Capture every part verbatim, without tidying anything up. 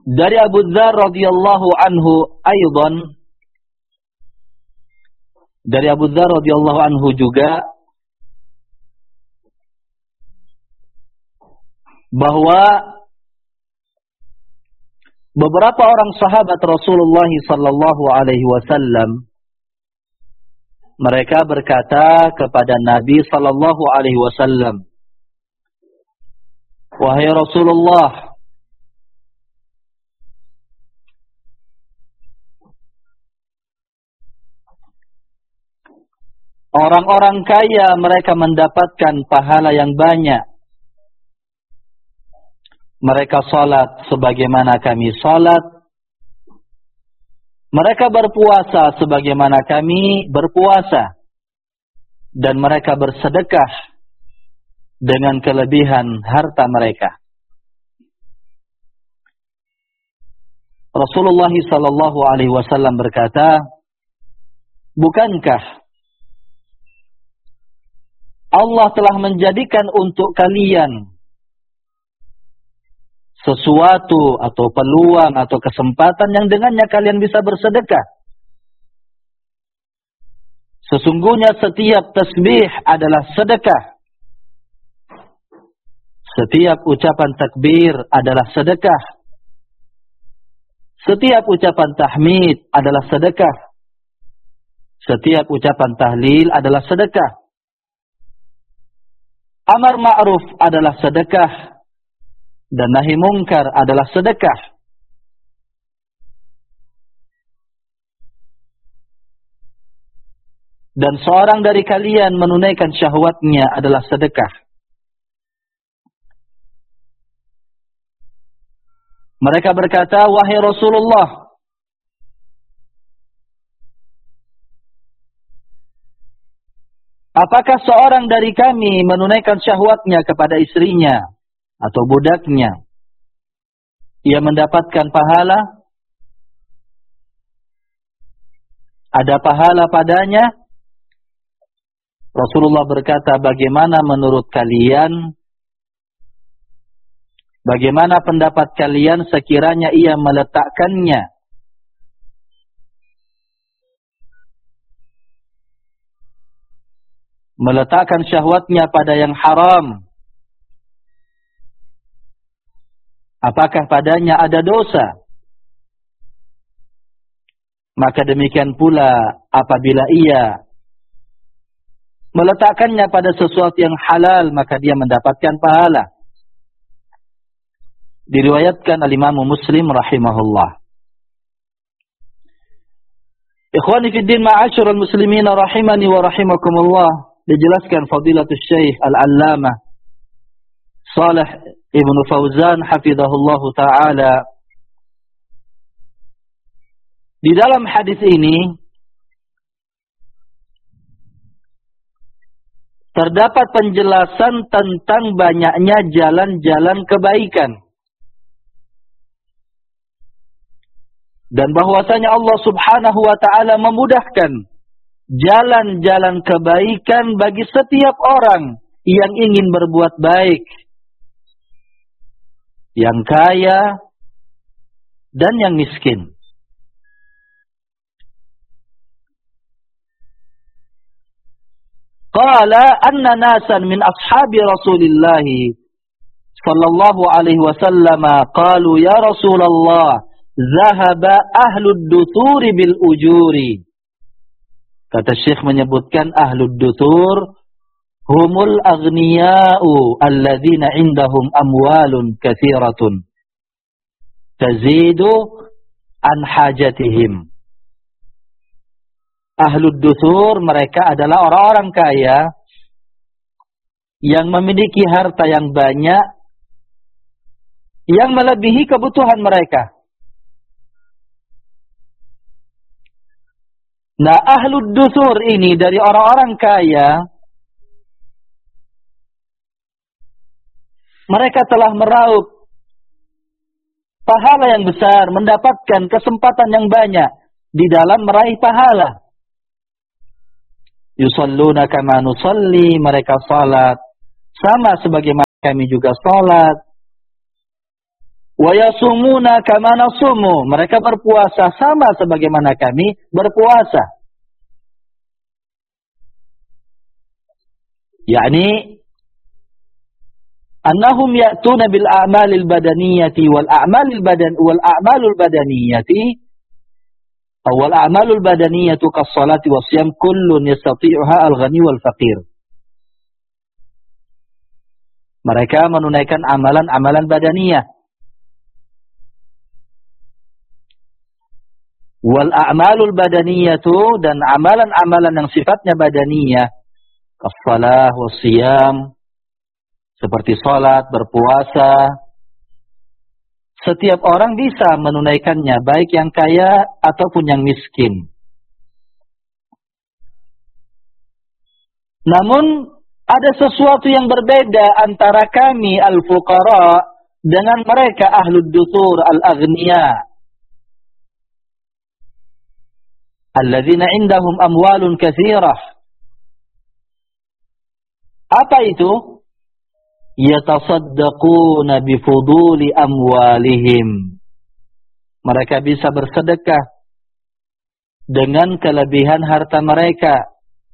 Dari Abu Dzar radhiyallahu anhu aidan, dari Abu Dzar radhiyallahu anhu juga bahwa beberapa orang sahabat Rasulullah sallallahu alaihi wasallam mereka berkata kepada Nabi sallallahu alaihi wasallam, "Wahai Rasulullah, orang-orang kaya mereka mendapatkan pahala yang banyak. Mereka salat sebagaimana kami salat. Mereka berpuasa sebagaimana kami berpuasa. Dan mereka bersedekah dengan kelebihan harta mereka." Rasulullah sallallahu alaihi wasallam berkata, "Bukankah Allah telah menjadikan untuk kalian sesuatu atau peluang atau kesempatan yang dengannya kalian bisa bersedekah? Sesungguhnya setiap tasbih adalah sedekah. Setiap ucapan takbir adalah sedekah. Setiap ucapan tahmid adalah sedekah. Setiap ucapan tahlil adalah sedekah. Amar ma'ruf adalah sedekah. Dan nahi mungkar adalah sedekah. Dan seorang dari kalian menunaikan syahwatnya adalah sedekah." Mereka berkata, "Wahai Rasulullah, apakah seorang dari kami menunaikan syahwatnya kepada istrinya atau budaknya, ia mendapatkan pahala? Ada pahala padanya?" Rasulullah berkata, "Bagaimana menurut kalian? Bagaimana pendapat kalian sekiranya ia meletakkannya meletakkan syahwatnya pada yang haram? Apakah padanya ada dosa? Maka demikian pula apabila ia meletakkannya pada sesuatu yang halal, maka dia mendapatkan pahala." Diriwayatkan al-Imam Muslim rahimahullah. Ikhwani fi din, ma'asyiral muslimin rahimani wa rahimakumullah. Dijelaskan Fadilatul Syekh Al-Allamah Shalih Ibn Fauzan hafizahullahu ta'ala, di dalam hadis ini terdapat penjelasan tentang banyaknya jalan-jalan kebaikan, dan bahwasanya Allah Subhanahu wa ta'ala memudahkan jalan-jalan kebaikan bagi setiap orang yang ingin berbuat baik, yang kaya dan yang miskin. Qala anna nasan min ashabi Rasulillah sallallahu alaihi wasallam qalu ya Rasulullah zahaba ahlud duturi bil ujuri. Kata Syekh menyebutkan ahlud dutur humul aghniya'u alladzina indahum amwalun katsiratun tazidu an hajatihim. Ahlud dutur mereka adalah orang-orang kaya yang memiliki harta yang banyak yang melebihi kebutuhan mereka. Nah, ahlud dutur ini dari orang-orang kaya, mereka telah meraup pahala yang besar, mendapatkan kesempatan yang banyak di dalam meraih pahala. Yusalluna kama nusalli, mereka salat sama sebagaimana kami juga salat. Wa yasumuna kama nasumu. Mereka berpuasa sama sebagaimana kami berpuasa. Yani annahum ya'tuna bil a'malil badaniyati wal a'malil badan wal a'malul badaniyati aw wal a'malul badaniyatu kas salati was siyam kullun yastati'uha al ghani wal faqir. Mereka menunaikan amalan-amalan badaniyah. Wal a'malul badaniyatu, dan amalan-amalan yang sifatnya badaniyah, as-shalah was-siyam, seperti salat, berpuasa. Setiap orang bisa menunaikannya, baik yang kaya ataupun yang miskin. Namun ada sesuatu yang berbeda antara kami al-fuqara dengan mereka ahlud dusur al-aghniya. Alladzina indahum amwalun katsirah. Apa itu? Yatasaddaquna bifuduli amwalihim. Mereka bisa bersedekah dengan kelebihan harta mereka.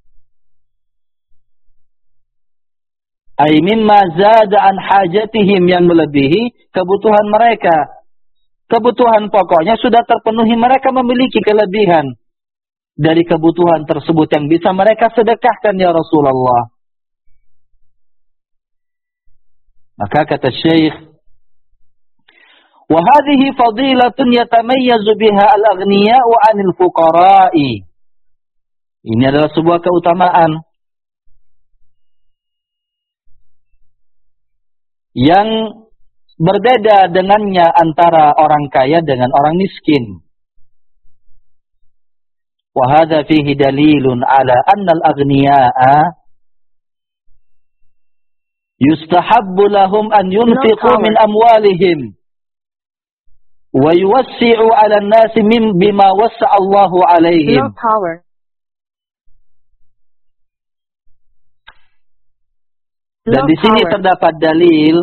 Ay mimma zada an hajatihim, yang melebihi kebutuhan mereka. Kebutuhan pokoknya sudah terpenuhi, mereka memiliki kelebihan dari kebutuhan tersebut yang bisa mereka sedekahkan ya Rasulullah. Maka kata Syekh, wa hadhihi fadilatun yatamayyazu biha al-aghniya'u 'anil fuqara'i. Ini adalah sebuah keutamaan yang berbeda dengannya antara orang kaya dengan orang miskin. وهذا فيه دليل على أن الأغنياء يستحب لهم أن ينفقوا من أموالهم ويوسعوا على الناس من بما وسع الله عليهم. Dan di sini terdapat dalil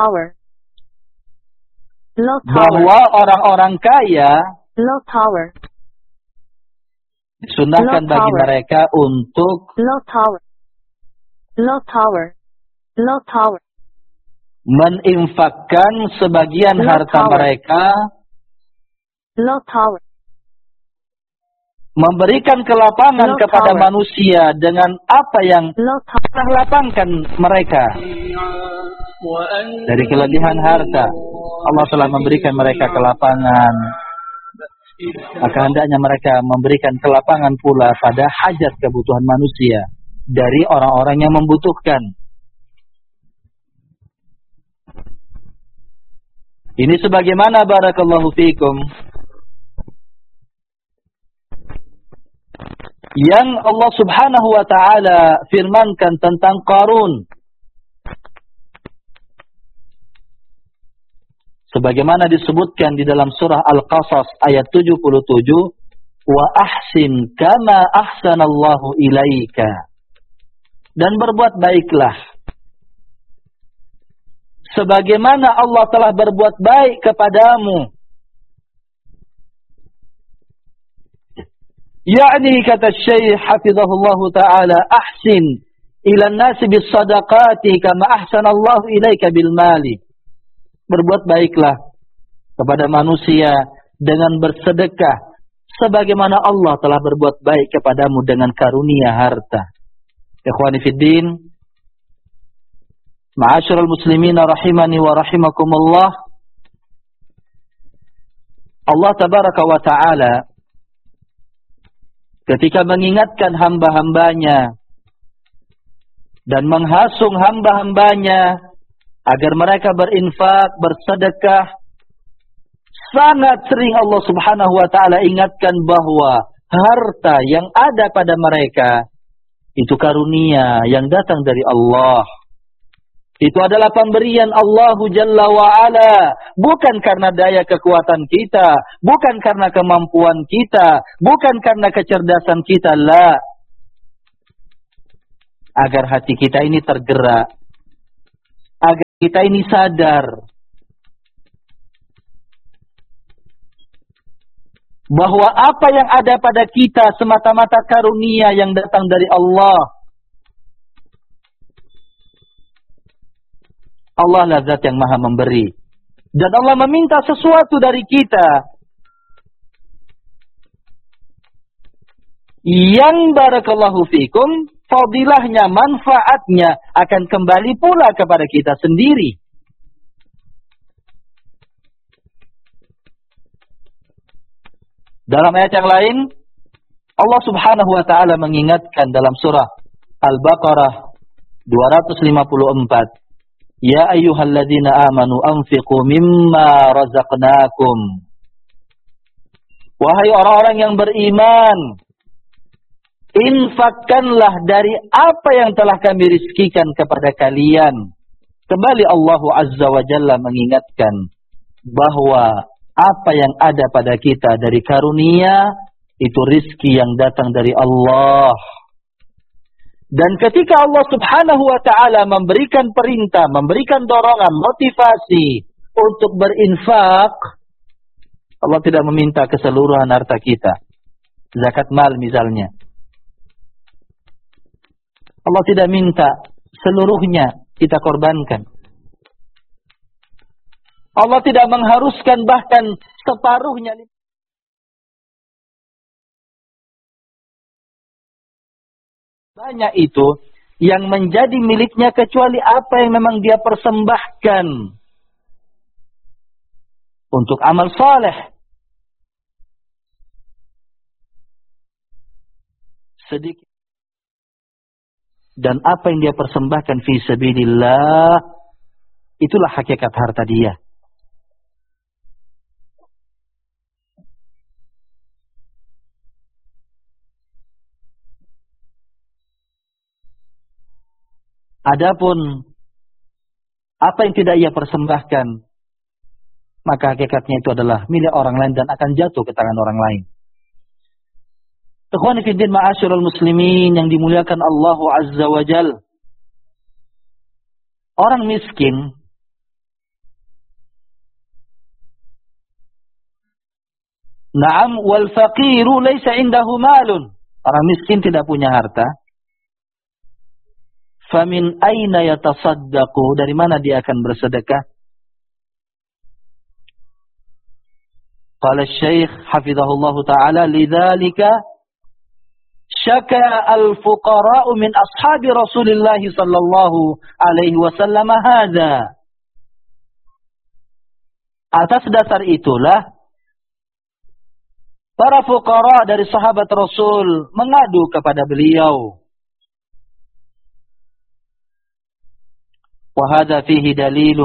bahwa orang-orang kaya disunahkan bagi mereka untuk low tower, low tower, low tower, meninfakkan sebagian low harta tower. mereka, low tower, memberikan kelapangan low kepada tower. manusia dengan apa yang low tower, telah lapangkan mereka dari kelebihan harta. Allah telah memberikan mereka kelapangan. Maka hendaknya mereka memberikan kelapangan pula pada hajat kebutuhan manusia dari orang-orang yang membutuhkan. Ini sebagaimana barakallahu fikum yang Allah Subhanahu wa taala firmankan tentang Qarun. Sebagaimana disebutkan di dalam surah Al-Qasas ayat tujuh puluh tujuh, wa ahsin kama ahsanallahu ilaika. Dan berbuat baiklah sebagaimana Allah telah berbuat baik kepadamu. Yani kata Syekh hafizahullahu taala, ahsin ila an-nasi bis sadaqati kama ahsanallahu ilaika bil mali. Berbuat baiklah kepada manusia dengan bersedekah sebagaimana Allah telah berbuat baik kepadamu dengan karunia harta. Ikhwani fiddin, ma'asyiral muslimin rahimani wa rahimakumullah. Allah tabaraka wa taala ketika mengingatkan hamba-hambanya dan menghasung hamba-hambanya agar mereka berinfak, bersedekah, sangat sering Allah Subhanahu wa taala ingatkan bahwa harta yang ada pada mereka itu karunia yang datang dari Allah. Itu adalah pemberian Allah Jalla wa Ala, bukan karena daya kekuatan kita, bukan karena kemampuan kita, bukan karena kecerdasan kita, la. Agar hati kita ini tergerak, agar kita ini sadar bahwa apa yang ada pada kita semata-mata karunia yang datang dari Allah. Allah lah zat yang maha memberi. Dan Allah meminta sesuatu dari kita yang barakallahu fikum, fadilahnya, manfaatnya akan kembali pula kepada kita sendiri. Dalam ayat yang lain, Allah subhanahu wa ta'ala mengingatkan dalam surah Al-Baqarah dua ratus lima puluh empat, Ya ayyuhalladzina amanu anfiqu mimma razaqnakum. Wahai orang-orang yang beriman, infakkanlah dari apa yang telah kami rizkikan kepada kalian. Kembali Allah Azza wa Jalla mengingatkan bahwa apa yang ada pada kita dari karunia, itu rizki yang datang dari Allah. Dan ketika Allah subhanahu wa ta'ala memberikan perintah, memberikan dorongan, motivasi untuk berinfak, Allah tidak meminta keseluruhan harta kita. Zakat mal misalnya. Allah tidak minta seluruhnya kita korbankan. Allah tidak mengharuskan bahkan separuhnya. Banyak itu yang menjadi miliknya kecuali apa yang memang dia persembahkan untuk amal saleh. Sedikit. Dan apa yang dia persembahkan fi sabilillah, itulah hakikat harta dia. Adapun apa yang tidak ia persembahkan, maka hakikatnya itu adalah milik orang lain dan akan jatuh ke tangan orang lain. Ikhwani fi din ma'asyiral muslimin yang dimuliakan Allah Azza wa Jal. Orang miskin Naam wal faqiru laysa indahu malun. Orang miskin tidak punya harta. Famin aina yatasaddaqu, dari mana dia akan bersedekah? Qala Syekh hafizahullahu taala, lidzalika syaka al-fuqara'u min ashabi Rasulillah sallallahu alaihi wasallam hadza. Atas dasar itulah para fuqara dari sahabat Rasul mengadu kepada beliau. وهذا فيه دليل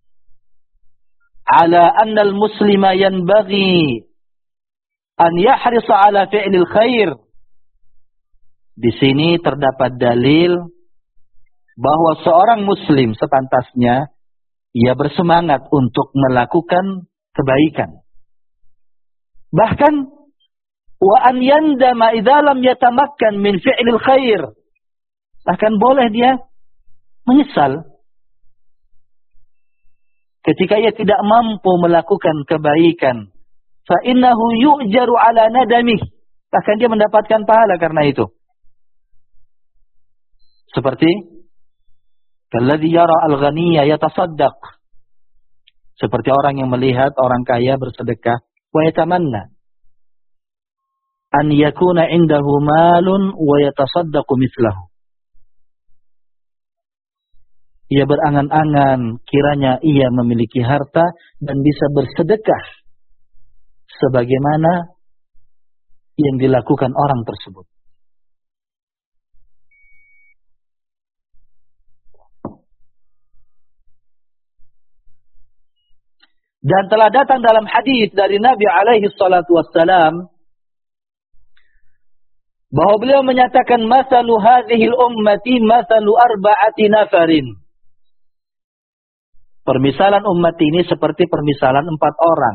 على أن المسلم ينبغي أن يحرص على فعل الخير. Di sini terdapat dalil bahwa seorang muslim sepantasnya ia bersemangat untuk melakukan kebaikan. Bahkan wa an yandama idza lam yatamakkan min fi'lil khair. Bahkan boleh dia menyesal ketika ia tidak mampu melakukan kebaikan. Fa innahu yu'jaru ala nadamih. Bahkan dia mendapatkan pahala karena itu. Seperti kalladzi yara al-ghaniyya yatasaddaq. Seperti orang yang melihat orang kaya bersedekah, wa yatamanna an yakuna indahu malun wa yatasaddaqu mithlahu. Ia berangan-angan kiranya ia memiliki harta dan bisa bersedekah sebagaimana yang dilakukan orang tersebut. Dan telah datang dalam hadis dari Nabi alaihi salatu wassalam bahwa beliau menyatakan masalu hadhil ummati masalu arba'ati nafarin. Permisalan umat ini seperti permisalan empat orang.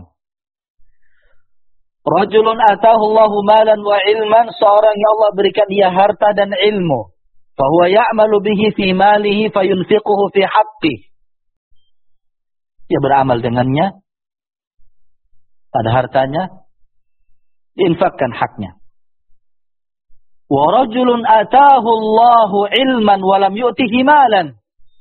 Rajulun atahu Allahu malan wa ilman, seorang yang Allah berikan dia harta dan ilmu. Fahuwa ya'malu bihi fi malihi fayunfiquhu fi haqqih. Dia beramal dengannya pada hartanya diinfakkan haknya. Wa rajulun ataahu Allahu ilman wa lam yu'tihi malan.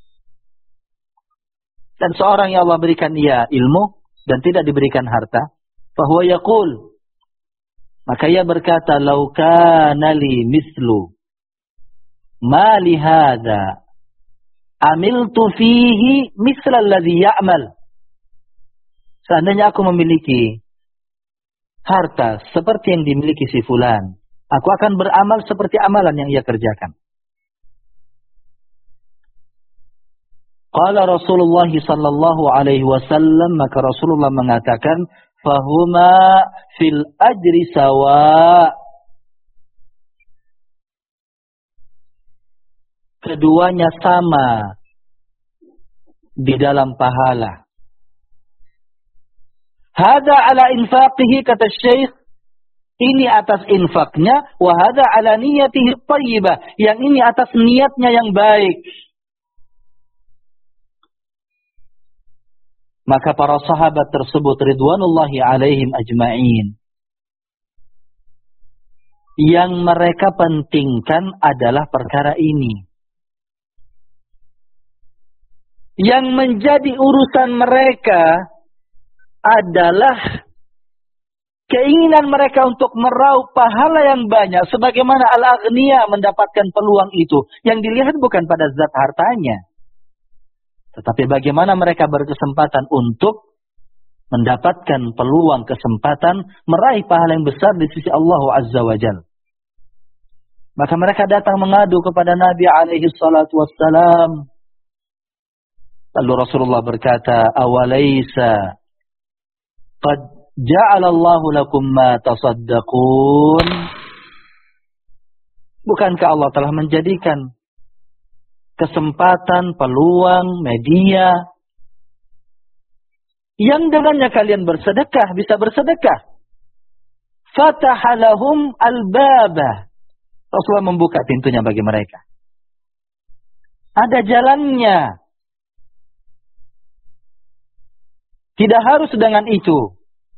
Dan seorang yang Allah berikan dia ilmu dan tidak diberikan harta, fahuwa yaqul, maka ia berkata, "Lau kana li mislu ma li hadza amiltu fihi misla alladhi ya'mal." Seandainya aku memiliki harta seperti yang dimiliki si fulan, aku akan beramal seperti amalan yang ia kerjakan. Qala Rasulullah sallallahu alaihi wasallam, maka Rasulullah mengatakan, fahuma fil ajri sawa. Keduanya sama di dalam pahala. Hada ala infaqihi, kata Syekh, ini atas infaknya, wa hada ala niyatihi thayyibah, yang ini atas niatnya yang baik. Maka para sahabat tersebut ridwanullahi alaihim ajma'in, yang mereka pentingkan adalah perkara ini. Yang menjadi urusan mereka adalah keinginan mereka untuk meraup pahala yang banyak, sebagaimana al-aghniya mendapatkan peluang itu. Yang dilihat bukan pada zat hartanya, tetapi bagaimana mereka berkesempatan untuk mendapatkan peluang, kesempatan meraih pahala yang besar di sisi Allah Azza wa Jalla. Maka mereka datang mengadu kepada Nabi alaihi salatu wassalam. Lalu Rasulullah berkata, "Awalaysa qad ja'ala Allahu lakum ma tasaddaqun?" Bukankah Allah telah menjadikan kesempatan, peluang, media yang dengannya kalian bersedekah, bisa bersedekah. Fatahalahum al-baba. Rasulullah membuka pintunya bagi mereka. Ada jalannya. Tidak harus dengan itu.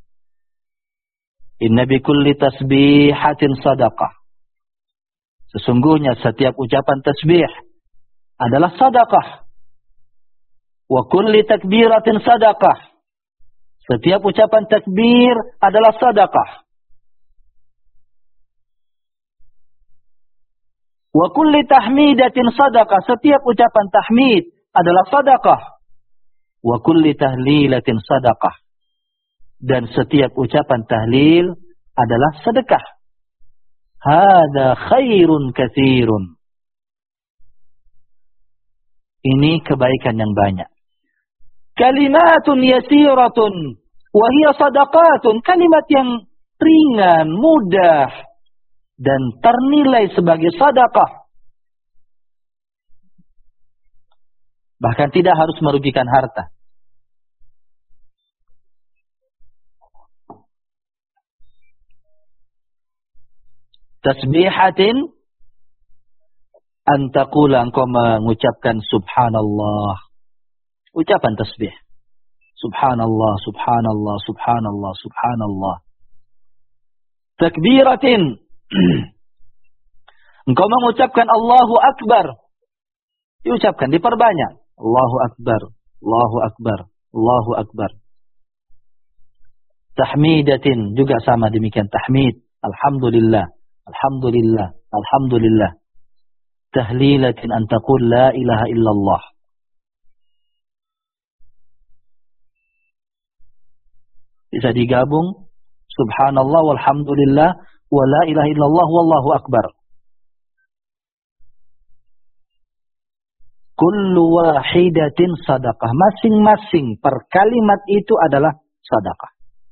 Inna bi kulli tasbihatin sadaqah. Sesungguhnya setiap ucapan tasbih adalah sadaqah. Wa kulli takbiratin sadaqah. Setiap ucapan takbir adalah sadaqah. Wa kulli tahmidatin sadaqah. Setiap ucapan tahmid adalah sadaqah. Wa kulli tahlilatin sadaqah. Dan setiap ucapan tahlil adalah sedekah. Hada khairun katsirun. Ini kebaikan yang banyak. Kalimatun yasiratun wa hiya sadaqatun. Kalimat yang ringan, mudah dan ternilai sebagai sedekah. Bahkan tidak harus merugikan harta. Tasbihatin, antaqula, engkau mengucapkan subhanallah. Ucapan tasbih. Subhanallah, subhanallah, subhanallah, subhanallah. Takbiratin, engkau mengucapkan Allahu Akbar. Diucapkan, diperbanyak. Allahu Akbar, Allahu Akbar, Allahu Akbar. Tahmidatin, juga sama demikian. Tahmid, alhamdulillah, alhamdulillah, alhamdulillah. Tahlilatin, antaqul la ilaha illallah. Bisa digabung, subhanallah walhamdulillah wa la ilaha illallah wallahu akbar. Kullu wahidatin sadaqah. Masing-masing per kalimat itu adalah sadaqah.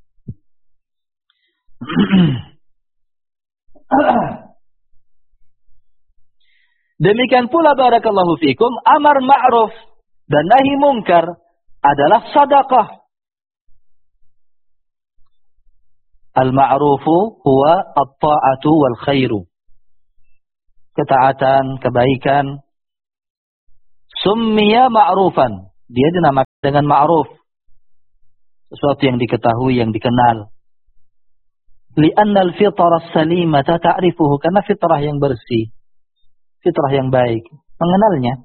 Demikian pula barakallahu fikum, amar ma'ruf dan nahi mungkar adalah sadaqah. Al-ma'rufu huwa at-ta'atu wal khairu. Ketaatan, kebaikan. Summiya ma'rufan. Dia dinamakan dengan ma'ruf. Sesuatu yang diketahui, yang dikenal. Li'anna al-fitrah as-salimata ta'rifuhu, karena fitrah yang bersih, fitrah yang baik, mengenalnya.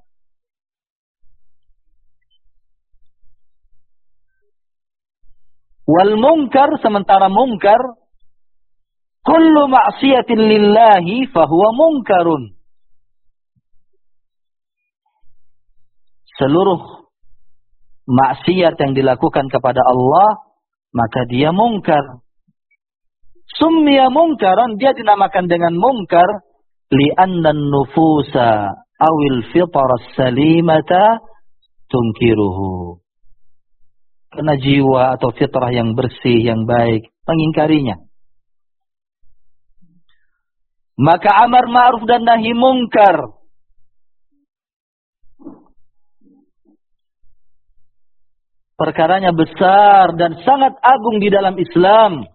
Wal munkar, sementara munkar, kullu ma'siyatin lillahi fahuwa munkarun. Seluruh maksiat yang dilakukan kepada Allah, maka dia mungkar. Summiya mungkaran, dia dinamakan dengan mungkar, li'anna an-nufusa awil fitra salimata tunkiruhu. Karena jiwa atau fitrah yang bersih, yang baik, mengingkarinya. Maka amar ma'ruf dan nahi mungkar perkaranya besar dan sangat agung di dalam Islam.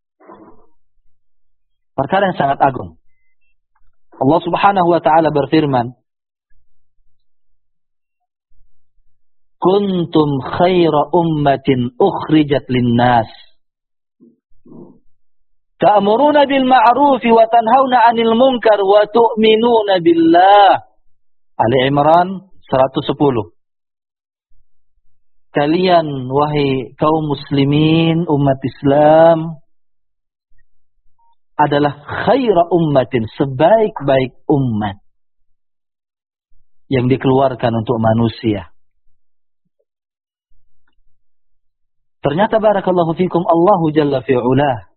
Perkara yang sangat agung. Allah Subhanahu wa taala berfirman, "Kuntum khaira ummatin ukhrijat lin-nas, ta'muruna bil ma'ruf wa tanhauna 'anil munkar wa tu'minuna billah." Ali Imran seratus sepuluh. Kalian wahai kaum muslimin, umat Islam, adalah khaira ummatin, sebaik-baik umat yang dikeluarkan untuk manusia. Ternyata barakallahu fikum, Allahu Jalla fi'ulah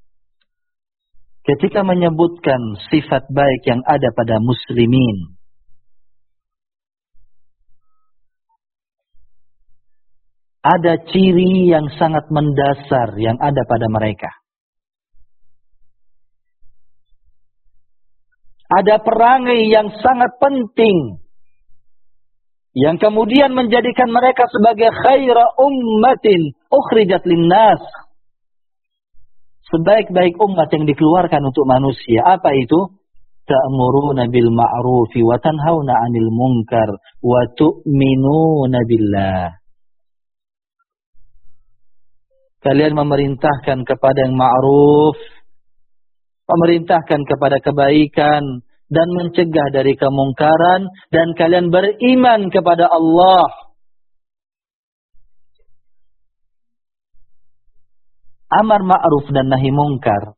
ketika menyebutkan sifat baik yang ada pada muslimin, ada ciri yang sangat mendasar yang ada pada mereka. Ada perangai yang sangat penting yang kemudian menjadikan mereka sebagai khaira ummatin ukhrijat linnas, sebaik-baik umat yang dikeluarkan untuk manusia. Apa itu? Ta'muruna bil ma'rufi wa tanhauna 'anil munkar wa tu'minuna billah. Kalian memerintahkan kepada yang ma'ruf, memerintahkan kepada kebaikan, dan mencegah dari kemungkaran, dan kalian beriman kepada Allah. Amar ma'ruf dan nahi mungkar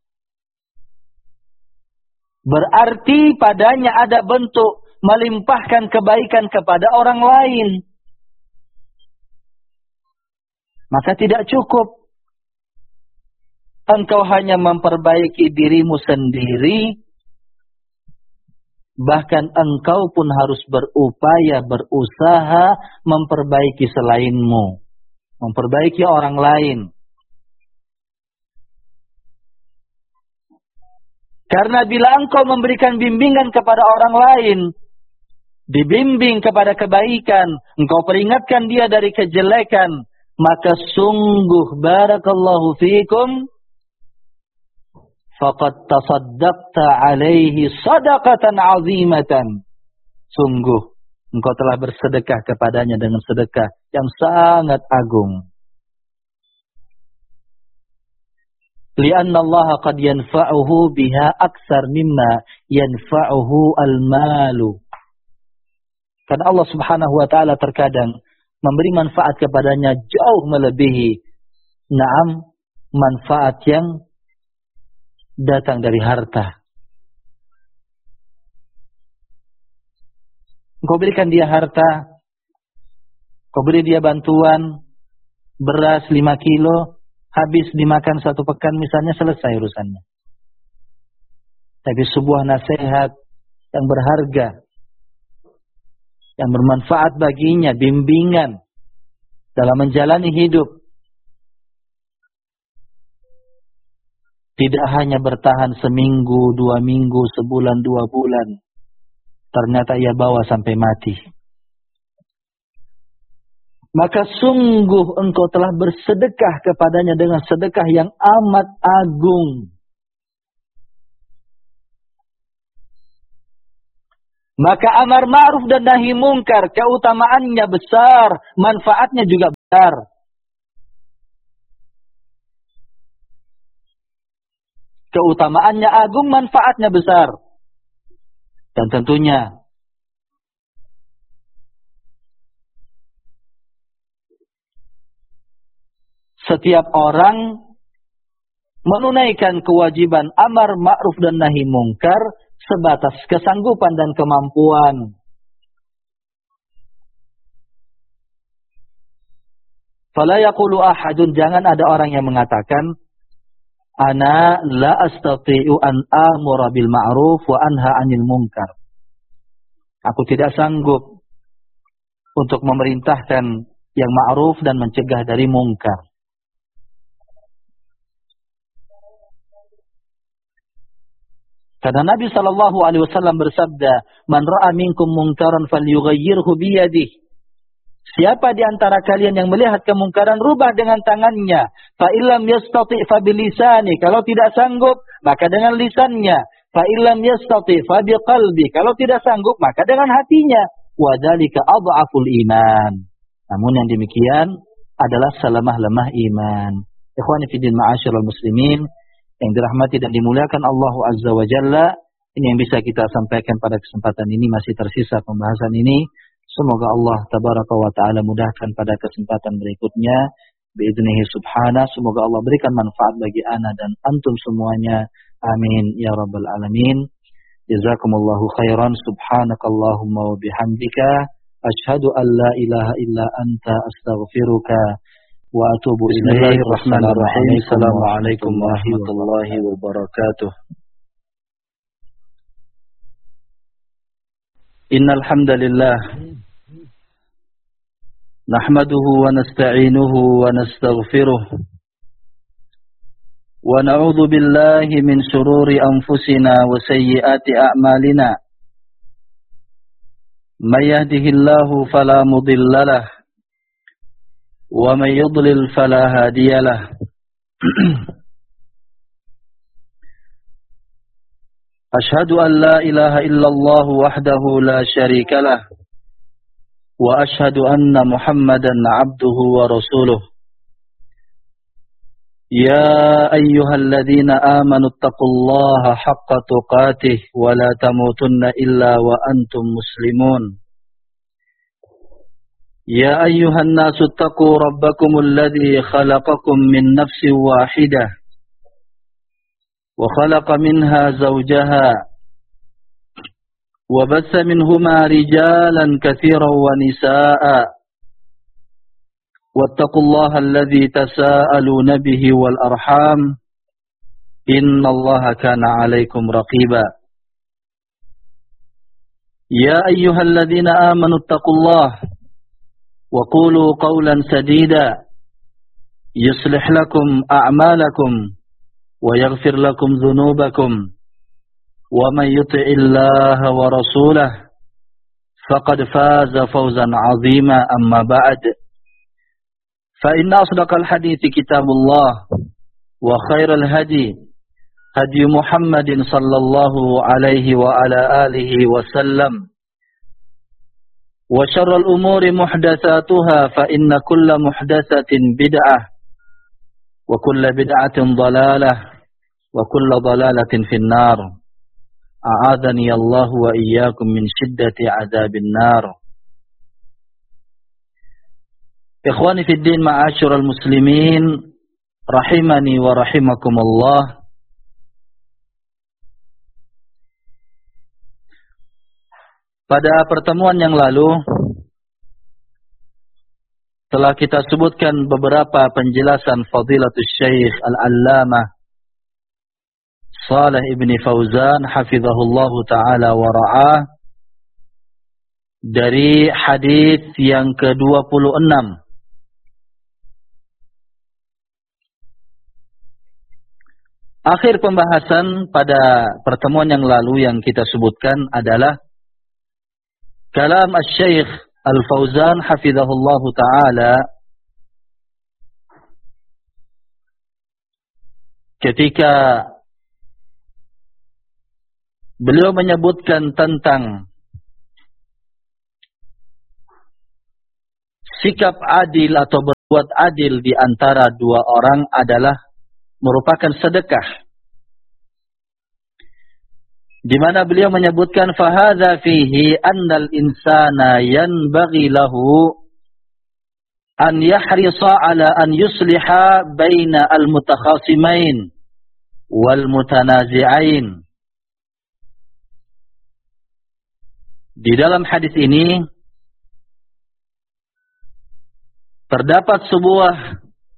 berarti padanya ada bentuk melimpahkan kebaikan kepada orang lain. Maka tidak cukup engkau hanya memperbaiki dirimu sendiri, bahkan engkau pun harus berupaya, berusaha memperbaiki selainmu, memperbaiki orang lain. Karena bila engkau memberikan bimbingan kepada orang lain, dibimbing kepada kebaikan, engkau peringatkan dia dari kejelekan, maka sungguh barakallahu fiikum, faqad tasaddaqta alaihi sadaqatan azimatan. Sungguh engkau telah bersedekah kepadanya dengan sedekah yang sangat agung. Lianna Allah qad yanfa'uhu biha aksar mimma yanfa'uhu al-malu. Karena Allah Subhanahu wa taala terkadang memberi manfaat kepadanya jauh melebihi na'am manfaat yang datang dari harta. Engkau berikan dia harta, kau beri dia bantuan, beras lima kilo, habis dimakan satu pekan misalnya, selesai urusannya. Tapi sebuah nasihat yang berharga, yang bermanfaat baginya, bimbingan dalam menjalani hidup, tidak hanya bertahan seminggu, dua minggu, sebulan, dua bulan. Ternyata ia bawa sampai mati. Maka sungguh engkau telah bersedekah kepadanya dengan sedekah yang amat agung. Maka amar ma'ruf dan nahi mungkar, keutamaannya besar, manfaatnya juga besar. keutamaannya agung, manfaatnya besar. Dan tentunya setiap orang menunaikan kewajiban amar ma'ruf dan nahi mungkar sebatas kesanggupan dan kemampuan. Fala yaqulu ahadun, jangan ada orang yang mengatakan, ana la astati'u an amura bil ma'ruf wa anha 'anil munkar. Aku tidak sanggup untuk memerintahkan yang ma'ruf dan mencegah dari mungkar. Karena Nabi sallallahu alaihi wasallam bersabda, "Man ra'a minkum munkaran falyughayyirhu bi yadihi." Siapa di antara kalian yang melihat kemungkaran, rubah dengan tangannya. Fa illam yastati' fa bilisani. Kalau tidak sanggup, maka dengan lisannya. Fa illam yastati' fa biqalbi. Kalau tidak sanggup, maka dengan hatinya. Wa dzalika adhaful iman. Namun yang demikian adalah selemah-lemah iman. Ikhwani fi din ma'asyiral muslimin yang dirahmati dan dimuliakan Allah Azza wa Jalla, ini yang bisa kita sampaikan pada kesempatan ini. Masih tersisa pembahasan ini. Semoga Allah Tabaraka wa Ta'ala mudahkan pada kesempatan berikutnya. Bi'idnihi subhana. Semoga Allah berikan manfaat bagi ana dan antum semuanya. Amin. Ya Rabbal Alamin. Jazakumullahu khairan. Subhanakallahumma wa bihamdika. Ashhadu an la ilaha illa anta astaghfiruka wa atubu ilaik. Bismillahirrahmanirrahim. Assalamualaikum warahmatullahi wabarakatuh. Innal hamdalillah nahmaduhu wa nasta'inuhu wa nastaghfiruh wa na'udzu billahi min shururi anfusina wa sayyiati a'malina. May yahdihillahu fala mudhillalah wa may yudlil fala hadiyalah. Ashhadu an la ilaha illallah wahdahu la syarika lah wa ashhadu anna Muhammadan abduhu wa rasuluh. Ya ayyuhalladzina amanu taqullaha haqqa tuqatih wa la tamutunna illa wa antum muslimun. Ya ayyuhan nasu taqu rabbakumul ladzi khalaqakum min nafsin wahidah وخلق منها زوجها وبث منهما رجالا كثيرا ونساء واتقوا الله الذي تساءلون به والأرحام إن الله كان عليكم رقيبا. يا أيها الذين آمنوا اتقوا الله وقولوا قولا سديدا يصلح لكم أعمالكم ويغفر لكم ذنوبكم ومن يطع الله ورسوله فقد فاز فوزا عظيما. أما بعد فإن أصدق الحديث كتاب الله وخير الهدي هدي محمد صلى الله عليه وعلى آله وسلم وشر الأمور محدثاتها فإن كل محدثة بدعة وكل بدعة ضلالة وكل ضلالة في النار. أعاذني الله وإياكم من شدة عذاب النار. إخواني في الدين معاشر المسلمين rahimani wa rahimakumullah. Pada pertemuan yang lalu telah kita sebutkan beberapa penjelasan Fadilatul Syekh Al-Allamah Shalih ibn Fauzan hafizahullahu ta'ala wa ra'ah dari hadis yang ke dua puluh enam. Akhir pembahasan pada pertemuan yang lalu yang kita sebutkan adalah kalam Asy-Syaikh Al-Fauzan hafizahullahu ta'ala ketika beliau menyebutkan tentang sikap adil atau berbuat adil di antara dua orang adalah merupakan sedekah. di mana beliau menyebutkan fahadza fihi annal insana yanbaghi lahu an yahrisa ala an yusliha baina al-mutakhasimain wal mutanazi'ain. Di dalam hadis ini terdapat sebuah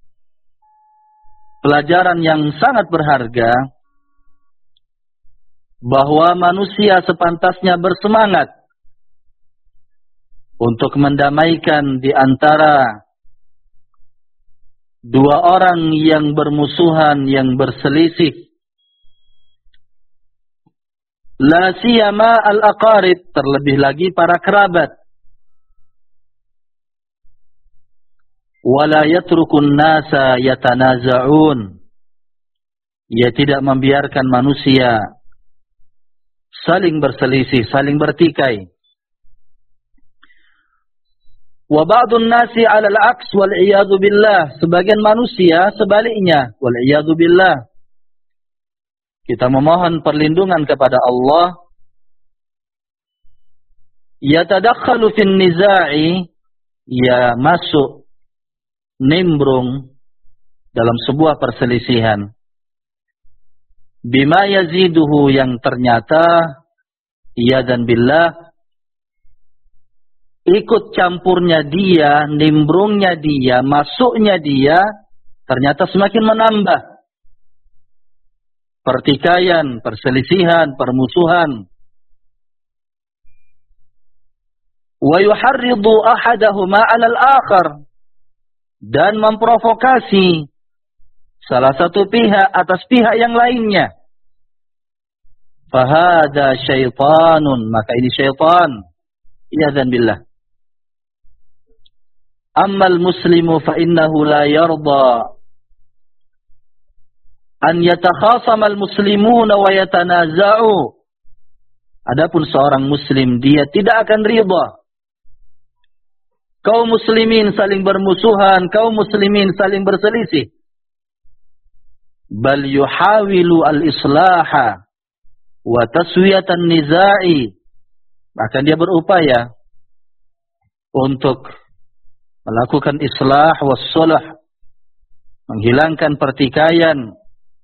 pelajaran yang sangat berharga, bahwa manusia sepantasnya bersemangat untuk mendamaikan di antara dua orang yang bermusuhan, yang berselisih. La siyama al-aqarib, terlebih lagi para kerabat. Wala yatrukun nasa yatanaza'un. Ia tidak membiarkan manusia saling berselisih, saling bertikai. Wa ba'dun nasi 'ala al-'aks wal 'iyadzu billah. Sebagian manusia sebaliknya, wal 'iyadzu billah. Kita memohon perlindungan kepada Allah. Yatadakhalu fin niza'i, ia masuk nimbrung dalam sebuah perselisihan. Bima yaziduhu, yang ternyata ia dan billah ikut campurnya dia, nimbrungnya dia, masuknya dia, ternyata semakin menambah pertikaian, perselisihan, permusuhan. Wa yuharridu ahadahuma 'ala al-akhar, dan memprovokasi salah satu pihak atas pihak yang lainnya. Fahada syaitanun, maka ini syaitan. Iyadzan billah. Ammal muslimu fa innahu la yarda an yatakhasama al-muslimuna wa yatanaza'u. Adapun seorang muslim, dia tidak akan ridha kaum muslimin saling bermusuhan, kaum muslimin saling berselisih. Bal yuhawilu al-islaha wa taswiyatan niza'i. Bahkan dia berupaya untuk melakukan islah was sulh, menghilangkan pertikaian.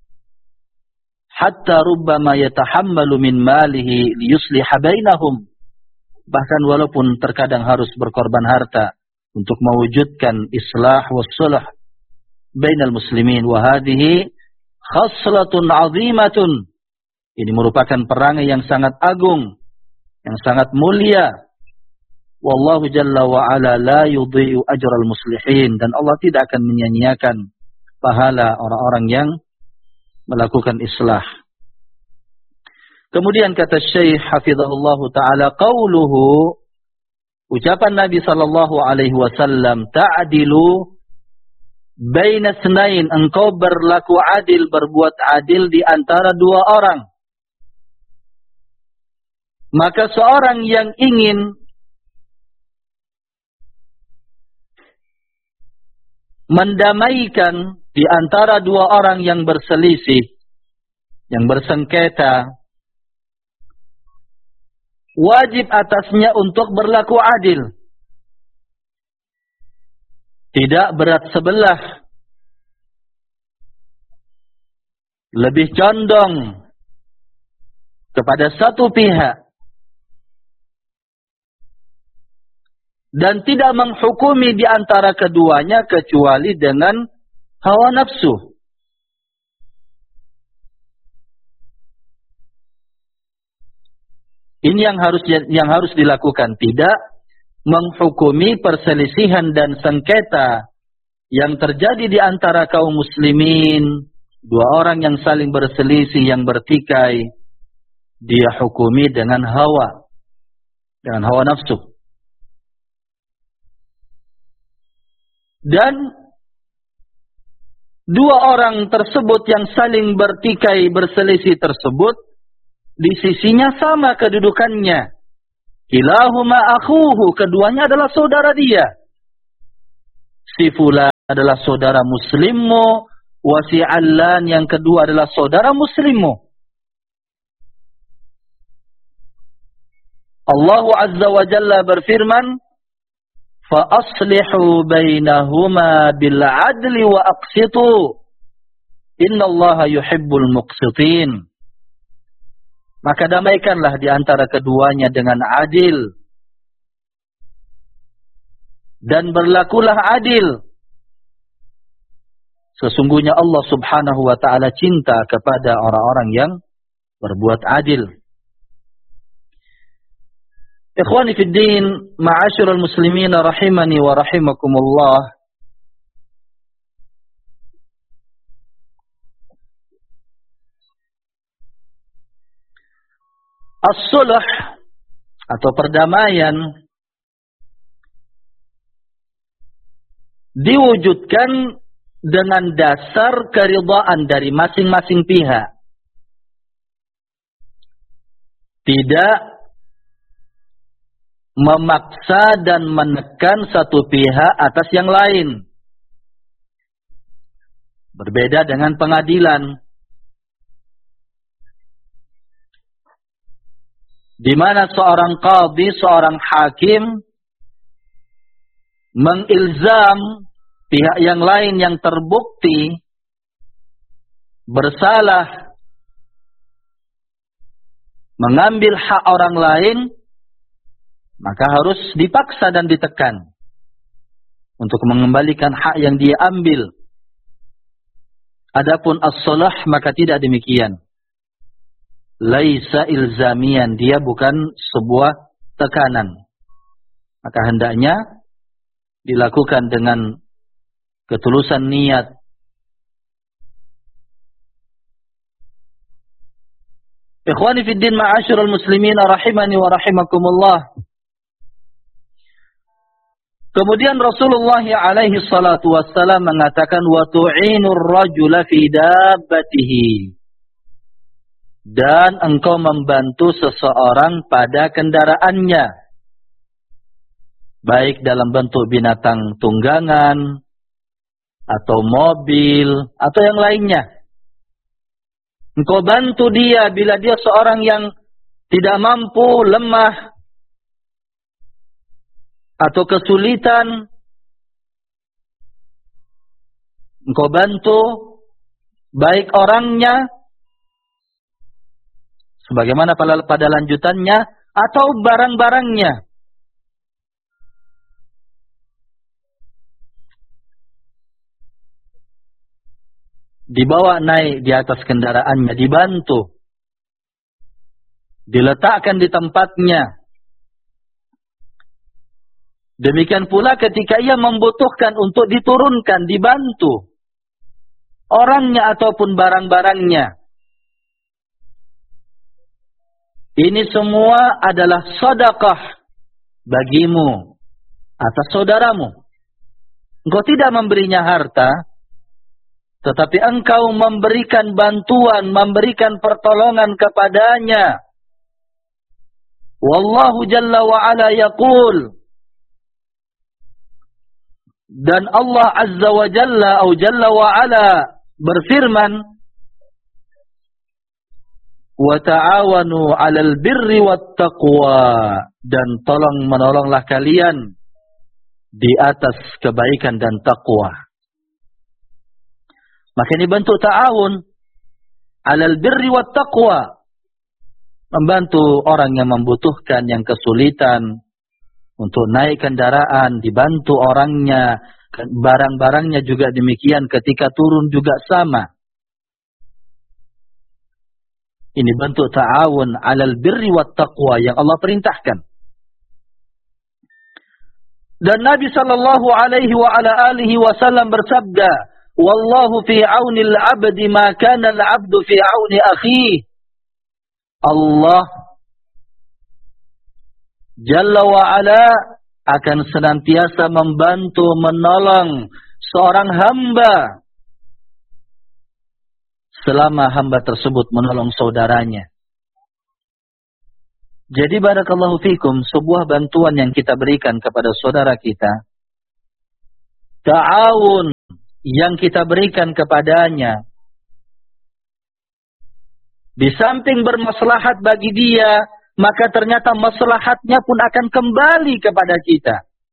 Hatta rubbama yatahammalu min malihi liyusliha bainahum. Bahkan walaupun terkadang harus berkorban harta untuk mewujudkan islah was sulh bainal muslimin. Wa hadhihi khaslatun 'azimatun. Ini merupakan perangai yang sangat agung, yang sangat mulia. Wallahu jalla wa ala la yudhi'u ajral muslihin, dan Allah tidak akan menyia-nyiakan pahala orang-orang yang melakukan islah. Kemudian kata Syekh hafizahullahu taala, qauluhu, ucapan Nabi sallallahu alaihi wasallam, ta'dilu baina tsnain, engkau berlaku adil, berbuat adil di antara dua orang. Maka seorang yang ingin mendamaikan di antara dua orang yang berselisih, yang bersengketa, wajib atasnya untuk berlaku adil. Tidak berat sebelah, lebih condong kepada satu pihak, dan tidak menghukumi di antara keduanya kecuali dengan hawa nafsu. Ini yang harus yang harus dilakukan, tidak menghukumi perselisihan dan sengketa yang terjadi di antara kaum muslimin, dua orang yang saling berselisih, yang bertikai, dia hukumi dengan hawa, dengan hawa nafsu. Dan dua orang tersebut yang saling bertikai, berselisih tersebut, di sisinya sama kedudukannya. Kilahuma akhuhu, keduanya adalah saudara dia. Si fulan adalah saudara muslimmu, wa si allan yang kedua adalah saudara muslimmu. Allah Azza wa Jalla berfirman, fa aslihu bainahuma bil adli wa aqsitu innallaha yuhibbul muqsitin. Maka damaikanlah di antara keduanya dengan adil dan berlakulah adil. Sesungguhnya Allah Subhanahu wa taala cinta kepada orang-orang yang berbuat adil. Ikhwani fid din, ma'asyiral muslimin rahimani wa rahimakumullah. As-sulh atau perdamaian diwujudkan dengan dasar keridhaan dari masing-masing pihak. Tidak memaksa dan menekan satu pihak atas yang lain. Berbeda dengan pengadilan, di mana seorang qadhi, seorang hakim mengilzam pihak yang lain yang terbukti bersalah, mengambil hak orang lain, maka harus dipaksa dan ditekan untuk mengembalikan hak yang dia ambil. Adapun as-sulh maka tidak demikian. Laisa ilzamian, dia bukan sebuah tekanan. Maka hendaknya dilakukan dengan ketulusan niat. Ikhwani fid din, ma'asyiral muslimin rahimani wa rahimakumullah. Kemudian Rasulullah alaihi salatu wassalam mengatakan, wa tu'inur rajula fi dabbatihi, dan engkau membantu seseorang pada kendaraannya, baik dalam bentuk binatang tunggangan atau mobil, atau yang lainnya. Engkau bantu dia bila dia seorang yang tidak mampu, lemah, atau kesulitan. Engkau bantu baik orangnya, sebagaimana pada lanjutannya, atau barang-barangnya. Dibawa naik di atas kendaraannya, dibantu, diletakkan di tempatnya. Demikian pula ketika ia membutuhkan untuk diturunkan, dibantu orangnya ataupun barang-barangnya. Ini semua adalah sedekah bagimu atas saudaramu. Engkau tidak memberinya harta, tetapi engkau memberikan bantuan, memberikan pertolongan kepadanya. Wallahu jalla wa ala yaqul, dan Allah azza wa jalla atau jalla wa ala berfirman, wa ta'awanu 'alal birri wat taqwa, dan tolong menolonglah kalian di atas kebaikan dan takwa. Maka ini bentuk ta'awun 'alal birri wat taqwa, membantu orang yang membutuhkan, yang kesulitan untuk naik kendaraan, dibantu orangnya, barang-barangnya juga demikian, ketika turun juga sama. Ini bentuk ta'awun 'alal birri wat taqwa yang Allah perintahkan. Dan Nabi sallallahu alaihi wa ala alihi wasallam bersabda, wallahu fi auni al-'abdi ma kana al-'abdu fi auni akhihi. Allah Jalla wa ala akan senantiasa membantu, menolong seorang hamba selama hamba tersebut menolong saudaranya. Jadi barakallahu fikum, sebuah bantuan yang kita berikan kepada saudara kita, ta'awun yang kita berikan kepadanya, di samping bermaslahat bagi dia, maka ternyata maslahatnya pun akan kembali kepada kita.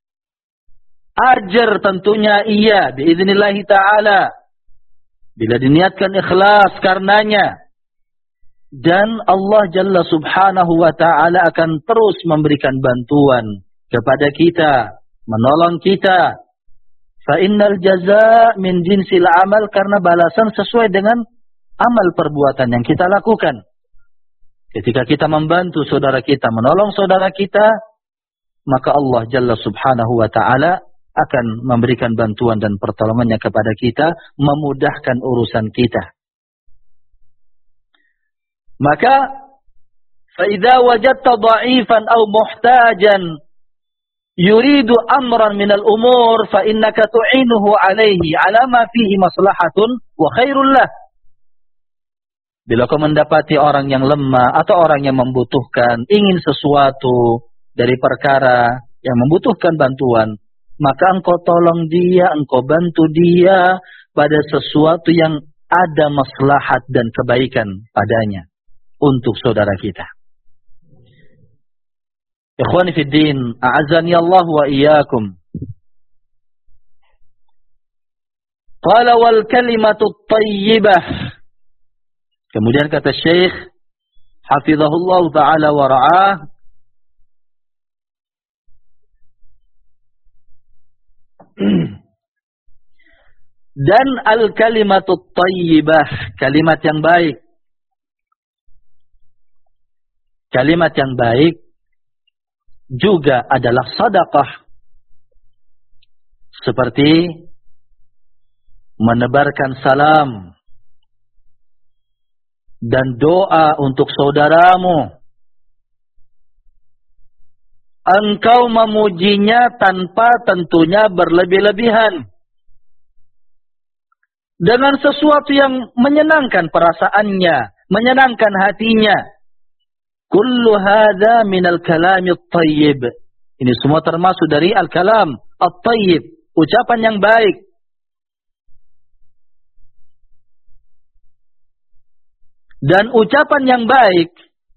Ajar tentunya iya, biiznillah ta'ala. Bila diniatkan ikhlas karenanya. Dan Allah Jalla Subhanahu wa ta'ala akan terus memberikan bantuan kepada kita, menolong kita. Fa innal jazaa min jinsil amal, karena balasan sesuai dengan amal perbuatan yang kita lakukan. Ketika kita membantu saudara kita, menolong saudara kita, maka Allah Jalla Subhanahu wa ta'ala akan memberikan bantuan dan pertolongannya kepada kita, memudahkan urusan kita. Maka فَإِذَا وَجَدْتَ ضَعِيفًا أَوْ مُحْتَاجًا يُرِيدُ أَمْرًا مِنَ الْأُمُورِ فَإِنَّكَ تُعِينُهُ عَلَيْهِ عَلَى مَا فِيهِ مَصْلَحَةٌ وَخَيْرٌ لَهُ. Bila kau mendapati orang yang lemah atau orang yang membutuhkan, ingin sesuatu dari perkara yang membutuhkan bantuan, maka engkau tolong dia, engkau bantu dia pada sesuatu yang ada maslahat dan kebaikan padanya untuk saudara kita. Ikhwani fid din, a'azzani Allah wa iyyakum. Qala wal kalimatu thayyibah. Kemudian kata Syekh hafizahullah taala wa ra'ah, dan al-kalimatut thayyibah, kalimat yang baik. Kalimat yang baik juga adalah sedekah. Seperti menebarkan salam dan doa untuk saudaramu. Engkau memujinya tanpa tentunya berlebih-lebihan, dengan sesuatu yang menyenangkan perasaannya, menyenangkan hatinya. Kullu hadza minal kalamit thayyib. Ini semua termasuk dari al-kalam at-thayyib, ucapan yang baik. Dan ucapan yang baik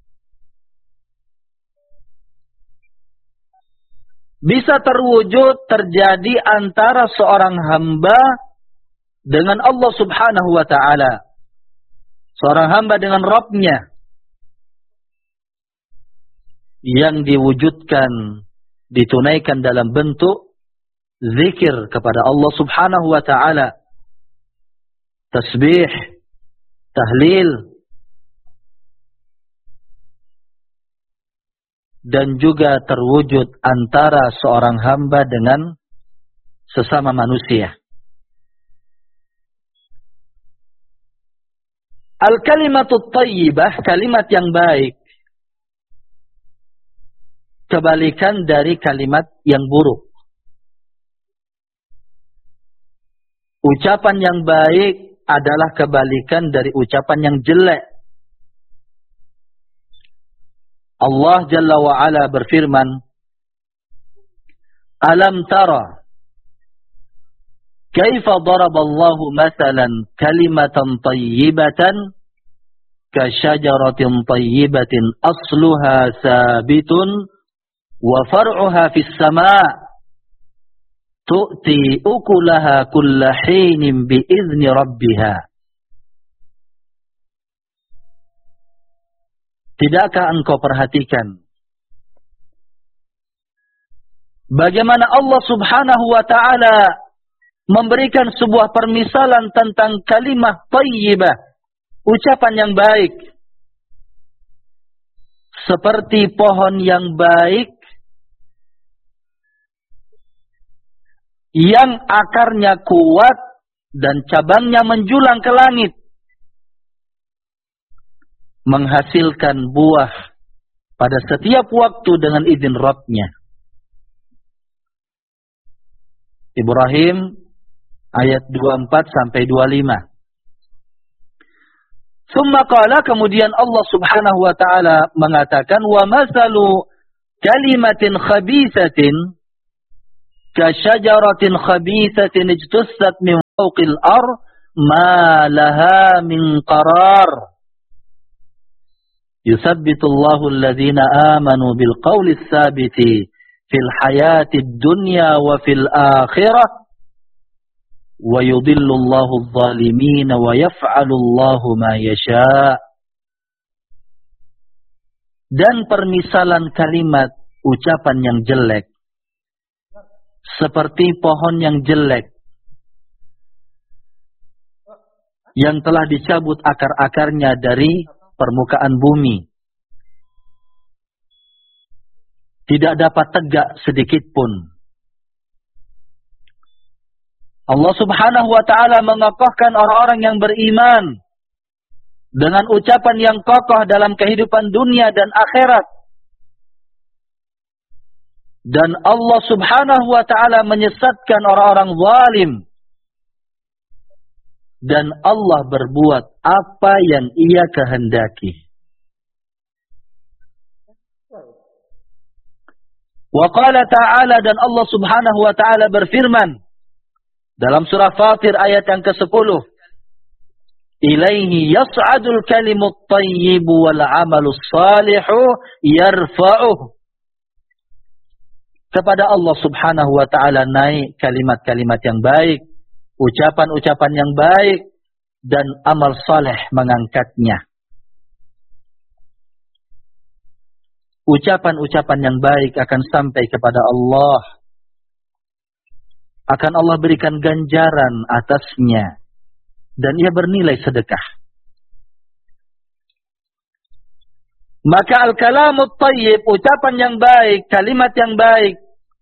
bisa terwujud terjadi antara seorang hamba dengan Allah Subhanahu wa ta'ala. Seorang hamba dengan Rabbnya, yang diwujudkan, ditunaikan dalam bentuk zikir kepada Allah Subhanahu wa ta'ala, tasbih, tahlil, dan juga terwujud antara seorang hamba dengan sesama manusia. Al-kalimatut thayyibah, kalimat yang baik, kebalikan dari kalimat yang buruk. Ucapan yang baik adalah kebalikan dari ucapan yang jelek. Allah Jalla wa Ala berfirman, Alam tara kaifa daraballahu mathalan kalimatan tayyibatan ka syajaratin tayyibatin asluha sabitun wa far'uha fis sama' tu'ti ukulaha kulla hinin bi'izni rabbiha. Tidakkah engkau perhatikan bagaimana Allah Subhanahu wa ta'ala memberikan sebuah permisalan tentang kalimah thayyibah, ucapan yang baik, seperti pohon yang baik yang akarnya kuat dan cabangnya menjulang ke langit, menghasilkan buah pada setiap waktu dengan izin Rabb-Nya. Ibrahim ayat dua puluh empat sampai dua puluh lima. Summa qala, kemudian Allah Subhanahu wa ta'ala mengatakan, wa masalu kalimatin khabisatin ka syajaratin khabisatin ijtussat min fawqil ar ma laha min qarar Yuthabbitullahu alladhina amanu bil qawli tsabiti fil hayati dunya wa fil akhirah wa yudhillullahu adh-dhalimin wa yaf'alullahu ma yasha'. Dan permisalan kalimat ucapan yang jelek seperti pohon yang jelek yang telah dicabut akar-akarnya dari permukaan bumi, tidak dapat tegak sedikit pun. Allah Subhanahu wa ta'ala mengokohkan orang-orang yang beriman dengan ucapan yang kokoh dalam kehidupan dunia dan akhirat. Dan Allah Subhanahu wa ta'ala menyesatkan orang-orang zalim. Dan Allah berbuat apa yang Ia kehendaki. Wa qala ta'ala, dan Allah Subhanahu wa ta'ala berfirman dalam surah Fatir ayat yang kesepuluh. Ilaihi yas'adul kalimut tayyibu wal amalus salihu yarfa'uh. Kepada Allah Subhanahu wa ta'ala naik kalimat-kalimat yang baik, ucapan-ucapan yang baik, dan amal saleh mengangkatnya. Ucapan-ucapan yang baik akan sampai kepada Allah. Akan Allah berikan ganjaran atasnya. Dan ia bernilai sedekah. Maka al-kalamut tayyib, ucapan yang baik, kalimat yang baik,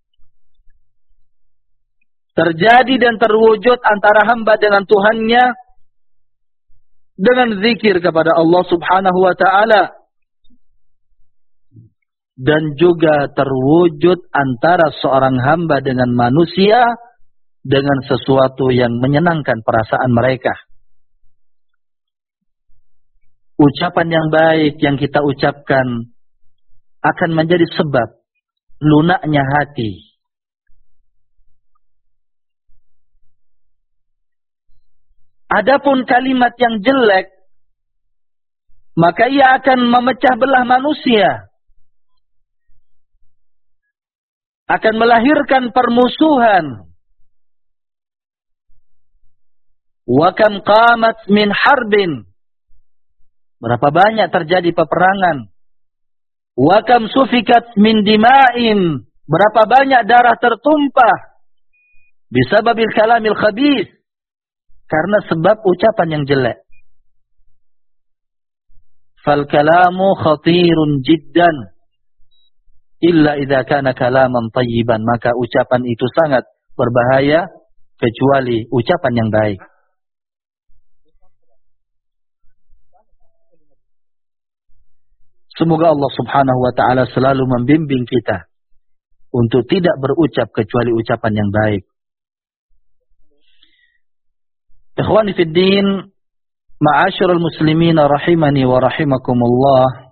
terjadi dan terwujud antara hamba dengan Tuhannya dengan zikir kepada Allah Subhanahu wa ta'ala. Dan juga terwujud antara seorang hamba dengan manusia dengan sesuatu yang menyenangkan perasaan mereka. Ucapan yang baik yang kita ucapkan akan menjadi sebab lunaknya hati. Adapun kalimat yang jelek, maka ia akan memecah belah manusia. Akan melahirkan permusuhan. Wa kam qamat min harbin. Berapa banyak terjadi peperangan. Wa kam sufikat min dima'in. Berapa banyak darah tertumpah. Bisababil kalamil khabith. Karena sebab ucapan yang jelek. Fal kalamu khatirun jiddan. Illa idza kana kalaman tayyiban. Maka ucapan itu sangat berbahaya. Kecuali ucapan yang baik. Semoga Allah Subhanahu wa ta'ala selalu membimbing kita untuk tidak berucap kecuali ucapan yang baik. Ikhwani fid din, ma'asyiral muslimin rahimani wa rahimakumullah.